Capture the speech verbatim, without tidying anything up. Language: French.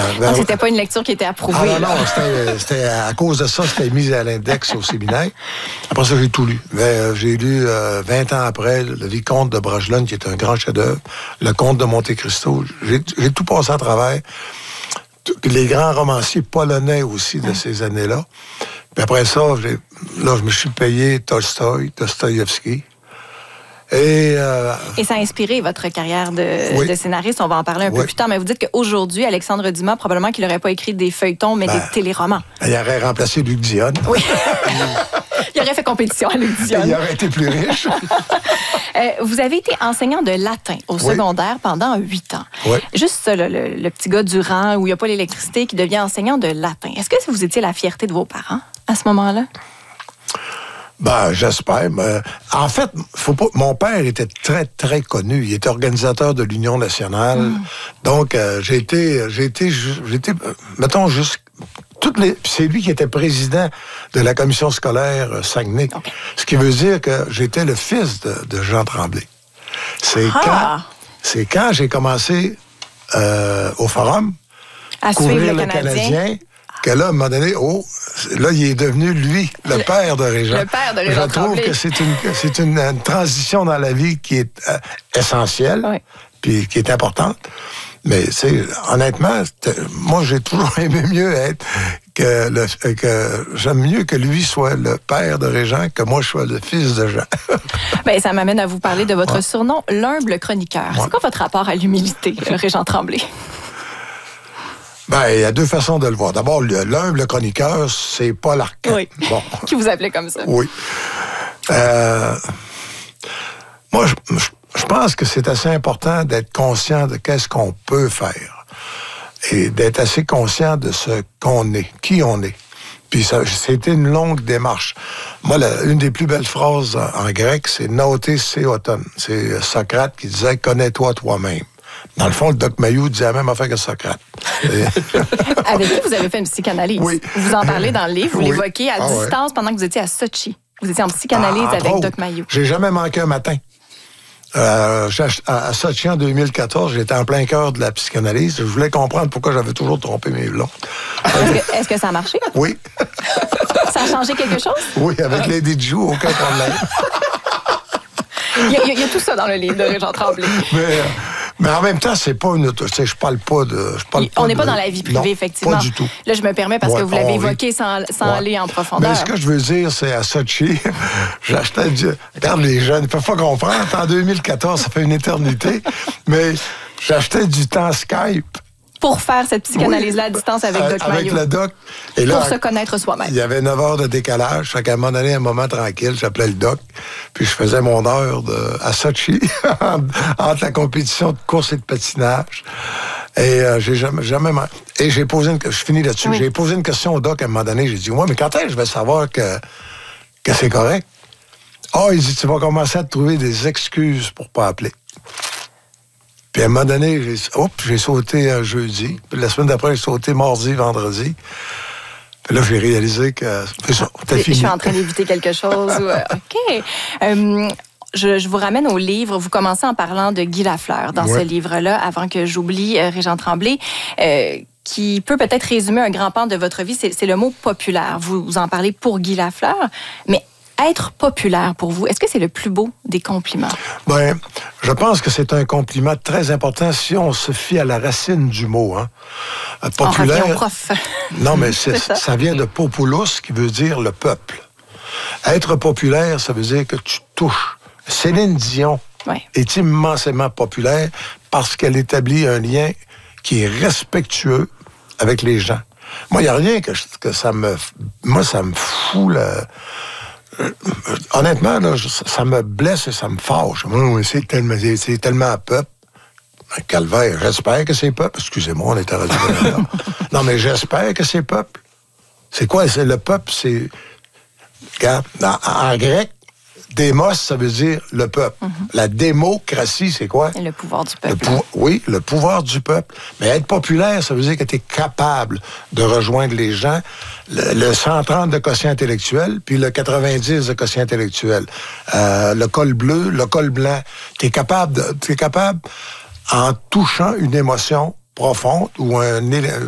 ben, Donc, c'était pas une lecture qui était approuvée. Ah non, là. non, c'était, c'était à cause de ça, c'était mis à l'index au séminaire. Après ça, j'ai tout lu. Ben, j'ai lu euh, vingt ans après Le Vicomte de Bragelonne, qui est un grand chef-d'œuvre, Le Comte de Monte Cristo. J'ai, j'ai tout passé à travers. Puis les grands romanciers polonais aussi de hum. ces années-là. Puis après ça, j'ai, là, je me suis payé Tolstoï, Dostoïevski. Et, euh... Et ça a inspiré votre carrière de, oui. de scénariste. On va en parler un oui. peu plus tard. Mais vous dites qu'aujourd'hui, Alexandre Dumas, probablement qu'il n'aurait pas écrit des feuilletons, mais ben, des téléromans. Il aurait remplacé Luc Dionne. Oui. Il aurait fait compétition à Luc Dionne. Il aurait été plus riche. euh, vous avez été enseignant de latin au oui. secondaire pendant huit ans. Oui. Juste ça, le, le, le petit gars du rang où il n'y a pas l'électricité qui devient enseignant de latin. Est-ce que vous étiez la fierté de vos parents à ce moment-là? Ben, j'espère. Mais, en fait, faut pas. Mon père était très, très connu. Il était organisateur de l'Union nationale. Mm. Donc, euh, j'ai été, j'ai été, j'ai été, mettons, juste. Toutes les, c'est lui qui était président de la commission scolaire euh, Saguenay. Okay. Ce qui veut dire que j'étais le fils de, de Jean Tremblay. C'est ah. quand, c'est quand j'ai commencé euh, au Forum à couvrir le le Canadien. Canadien. Que là, à un moment donné, oh, là, il est devenu, lui, le, le père de Régent. Le père de Régent Je trouve Tremblay. que c'est une, c'est une, une transition dans la vie qui est euh, essentielle, oui. puis qui est importante. Mais, c'est honnêtement, moi, j'ai toujours aimé mieux être que, le, que j'aime mieux que lui soit le père de Régent que moi, je sois le fils de Jean. Bien, ça m'amène à vous parler de votre ouais. surnom, l'humble chroniqueur. Ouais. C'est quoi votre rapport à l'humilité, Régent Tremblay? Ben, il y a deux façons de le voir. D'abord, l'humble chroniqueur, c'est Paul Arcand. Oui. Bon. Qui vous appelait comme ça. Oui. Euh, moi, je, je pense que c'est assez important d'être conscient de qu'est-ce qu'on peut faire et d'être assez conscient de ce qu'on est, qui on est. Puis ça, c'était une longue démarche. Moi, la, une des plus belles phrases en, en grec, c'est « Naote seoton ». C'est Socrate qui disait « Connais-toi toi-même ». Dans le fond, le Doc Mayou disait la même affaire que Socrate. Avec qui vous avez fait une psychanalyse? Oui. Vous en parlez dans le livre, vous oui. l'évoquez à ah, distance ouais. pendant que vous étiez à Sochi. Vous étiez en psychanalyse ah, avec autres, Doc Mayou. J'ai jamais manqué un matin. Euh, à Sochi en deux mille quatorze, j'étais en plein cœur de la psychanalyse. Je voulais comprendre pourquoi j'avais toujours trompé mes blondes. Est-ce que, est-ce que ça a marché? Oui. Ça a changé quelque chose? Oui, avec Lady Ju, aucun problème. il, y a, il y a tout ça dans le livre de Régent Tremblay. Mais, euh, mais en même temps, c'est pas une... Tu sais, je parle pas de... Je parle On pas n'est de, pas dans la vie privée, non, effectivement. Pas du tout. Là, je me permets parce ouais, que vous l'avez oh, évoqué oui. sans, sans ouais. aller en profondeur. Mais ce que je veux dire, c'est à Sochi, j'achetais du... Regarde, les jeunes, ils peuvent pas comprendre. En deux mille quatorze, ça fait une éternité. Mais j'achetais du temps Skype. Pour faire cette psychanalyse-là à distance avec Doc Mayou. Avec le doc. Et là, pour se connaître soi-même. Il y avait neuf heures de décalage. Fait qu'à un moment donné, un moment tranquille, j'appelais le doc. Puis je faisais mon heure de, à Sochi, entre la compétition de course et de patinage. Et euh, j'ai jamais, jamais... Et j'ai posé une... Je finis là-dessus. Oui. J'ai posé une question au doc à un moment donné. J'ai dit, ouais, mais quand est-ce que je vais savoir que, que c'est correct? Ah, oh, il dit, tu vas commencer à te trouver des excuses pour pas appeler. Puis à un moment donné, j'ai, hop, j'ai sauté un jeudi. Puis la semaine d'après, j'ai sauté mardi, vendredi. Puis là, j'ai réalisé que c'est ça, t'as fini. Je suis en train d'éviter quelque chose. Ou, euh, OK. Euh, je, je vous ramène au livre. Vous commencez en parlant de Guy Lafleur dans ouais. ce livre-là, avant que j'oublie euh, Régent Tremblay. Euh, qui peut peut-être résumer un grand pan de votre vie, c'est, c'est le mot populaire. Vous, vous en parlez pour Guy Lafleur, mais être populaire pour vous, est-ce que c'est le plus beau des compliments? Bien, je pense que c'est un compliment très important si on se fie à la racine du mot. Hein. Populaire. On prof. Non, mais c'est, c'est ça. ça vient de populus, qui veut dire le peuple. Être populaire, ça veut dire que tu touches. Céline Dion ouais. est immensément populaire parce qu'elle établit un lien qui est respectueux avec les gens. Moi, il n'y a rien que, que ça me... Moi, ça me fout le... Honnêtement, là, ça me blesse et ça me fâche. C'est tellement, c'est tellement peuple. Un calvaire, j'espère que c'est peuple. Excusez-moi, on est à Radio Non, mais j'espère que c'est peuple. C'est quoi? C'est le peuple, c'est... Regarde, en, en grec, démos, ça veut dire le peuple. Mm-hmm. La démocratie, c'est quoi? Le pouvoir du peuple. Le pou- oui, le pouvoir du peuple. Mais être populaire, ça veut dire que tu es capable de rejoindre les gens. Le, le cent trente de quotient intellectuel, puis le quatre-vingt-dix de quotient intellectuel. Euh, le col bleu, le col blanc. Tu es capable, de, t'es capable, en touchant une émotion profonde ou un,